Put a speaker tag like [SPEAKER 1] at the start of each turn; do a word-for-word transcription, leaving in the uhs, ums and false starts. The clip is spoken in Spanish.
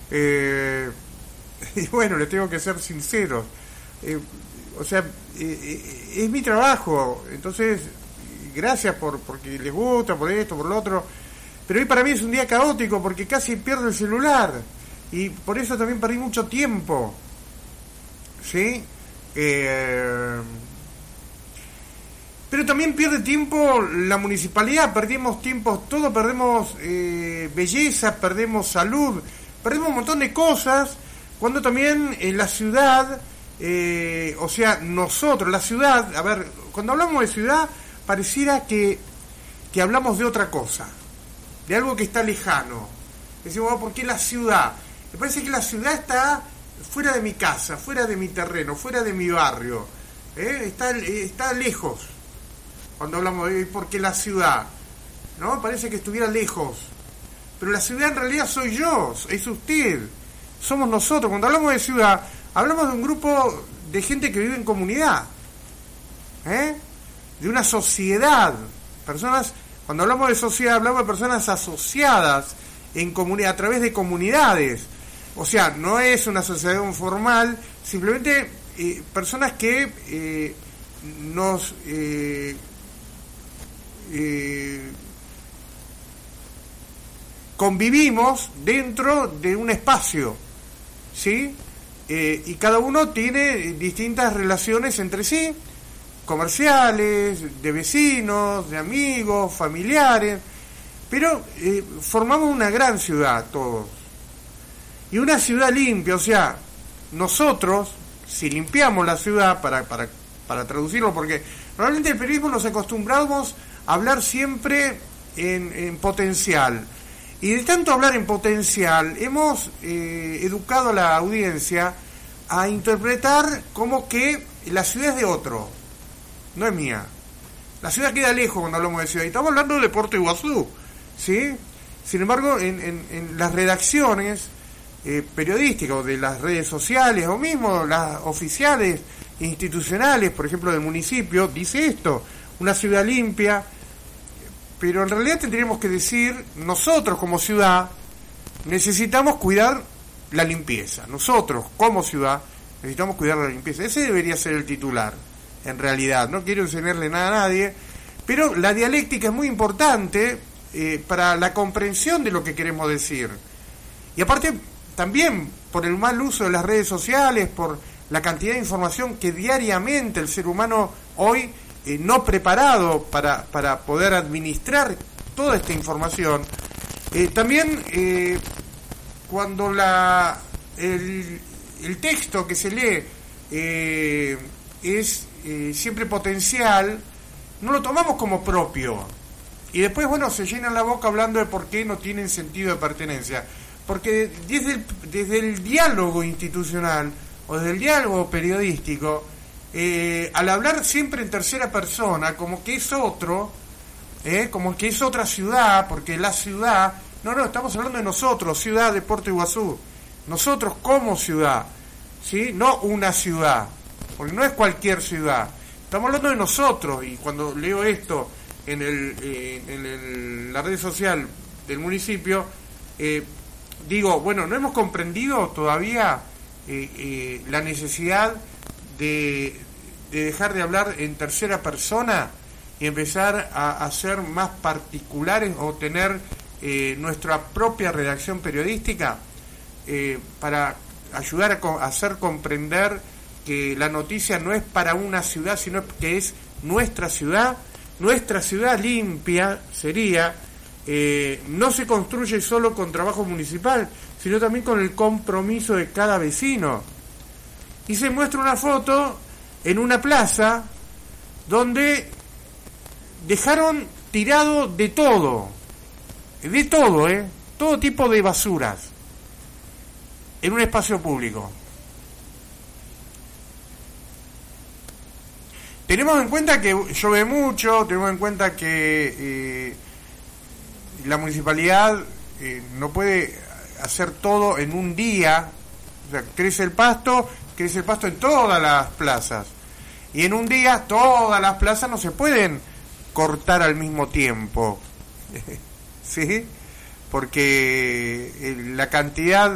[SPEAKER 1] Eh, y bueno, les tengo que ser sincero. Eh, o sea, eh, es mi trabajo, entonces, gracias por porque les gusta, por esto, por lo otro. Pero hoy para mí es un día caótico porque casi pierdo el celular. Y por eso también perdí mucho tiempo. ¿Sí? Eh, pero también pierde tiempo la municipalidad, perdimos tiempo, todo, perdemos eh, belleza, perdemos salud, perdemos un montón de cosas, cuando también en la ciudad, eh, o sea, nosotros, la ciudad, a ver, cuando hablamos de ciudad, pareciera que, que hablamos de otra cosa, de algo que está lejano. Decimos, oh, ¿por qué la ciudad? Me parece que la ciudad está fuera de mi casa, fuera de mi terreno, fuera de mi barrio, ¿eh? está, está lejos. Cuando hablamos de por qué la ciudad, ¿no? Parece que estuviera lejos. Pero la ciudad en realidad soy yo, es usted, somos nosotros. Cuando hablamos de ciudad, hablamos de un grupo de gente que vive en comunidad, ¿eh? De una sociedad. Personas, cuando hablamos de sociedad, hablamos de personas asociadas en comunidad, a través de comunidades. O sea, no es una asociación formal, simplemente eh, personas que eh, nos eh, eh, convivimos dentro de un espacio, ¿sí? Eh, y cada uno tiene distintas relaciones entre sí, comerciales, de vecinos, de amigos, familiares, pero eh, formamos una gran ciudad todos. Y una ciudad limpia, o sea, nosotros, si limpiamos la ciudad, para, para, para traducirlo, porque normalmente el periodismo nos acostumbramos a hablar siempre en, en potencial. Y de tanto hablar en potencial, hemos eh, educado a la audiencia a interpretar como que la ciudad es de otro, no es mía. La ciudad queda lejos cuando hablamos de ciudad. Y estamos hablando de Puerto Iguazú, ¿sí? Sin embargo, en, en, en las redacciones eh, periodísticas, o de las redes sociales, o mismo las oficiales institucionales, por ejemplo, del municipio, dice esto, una ciudad limpia. Pero en realidad tendríamos que decir, nosotros como ciudad necesitamos cuidar la limpieza. Nosotros como ciudad necesitamos cuidar la limpieza. Ese debería ser el titular, en realidad. No quiero enseñarle nada a nadie, pero la dialéctica es muy importante eh, para la comprensión de lo que queremos decir. Y aparte, también por el mal uso de las redes sociales, por la cantidad de información que diariamente el ser humano hoy Eh, no preparado para, para poder administrar toda esta información. Eh, también eh, cuando la el, el texto que se lee eh, es eh, siempre potencial, no lo tomamos como propio. Y después, bueno, se llenan la boca hablando de por qué no tienen sentido de pertenencia. Porque desde el, desde el diálogo institucional o desde el diálogo periodístico, Eh, al hablar siempre en tercera persona, como que es otro, eh, como que es otra ciudad, porque la ciudad, no, no, estamos hablando de nosotros, ciudad de Puerto Iguazú, nosotros como ciudad, ¿sí? No una ciudad, porque no es cualquier ciudad, estamos hablando de nosotros. Y cuando leo esto en, el, eh, en el, la red social del municipio, eh, digo, bueno, no hemos comprendido todavía eh, eh, la necesidad de, de dejar de hablar en tercera persona y empezar a, a ser más particulares o tener eh, nuestra propia redacción periodística eh, para ayudar a, co- a hacer comprender que la noticia no es para una ciudad, sino que es nuestra ciudad. Nuestra ciudad limpia sería, eh, no se construye solo con trabajo municipal, sino también con el compromiso de cada vecino. Y se muestra una foto en una plaza donde dejaron tirado de todo, de todo, ¿eh? Todo tipo de basuras en un espacio público. Tenemos en cuenta que llueve mucho, tenemos en cuenta que eh, la municipalidad eh, no puede hacer todo en un día. O sea, crece el pasto, crece el pasto en todas las plazas. Y en un día todas las plazas no se pueden cortar al mismo tiempo. ¿Sí? Porque la cantidad